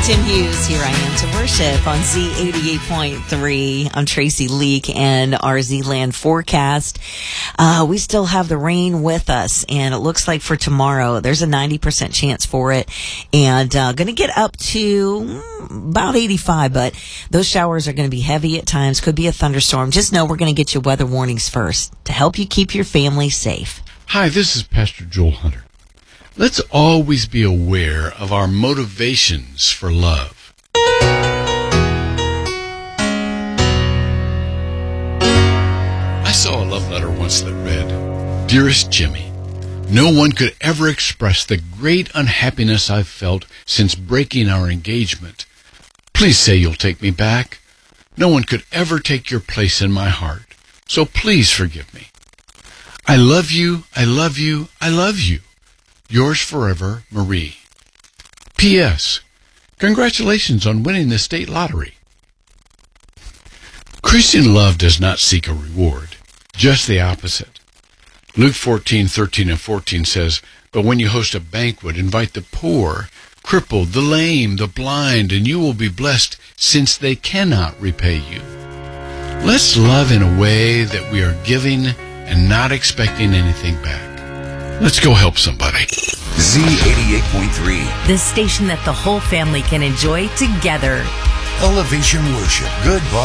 Tim Hughes, here I am to worship on Z88.3. I'm Tracy Leak and our Zealand forecast. We still have the rain with us, and it looks like for tomorrow, there's a 90% chance for it, and going to get up to about 85, but those showers are going to be heavy at times, could be a thunderstorm. Just know we're going to get you weather warnings first to help you keep your family safe. Hi, this is Pastor Joel Hunter. Let's always be aware of our motivations for love. I saw a love letter once that read, "Dearest Jimmy, no one could ever express the great unhappiness I've felt since breaking our engagement. Please say you'll take me back. No one could ever take your place in my heart, so please forgive me. I love you, I love you, I love you. Yours forever, Marie. P.S. Congratulations on winning the state lottery." Christian love does not seek a reward, just the opposite. Luke 14:13 and 14 says, "But when you host a banquet, invite the poor, crippled, the lame, the blind, and you will be blessed, since they cannot repay you." Let's love in a way that we are giving and not expecting anything back. Let's go help somebody. Z88.3. The station that the whole family can enjoy together. Elevation Worship. Good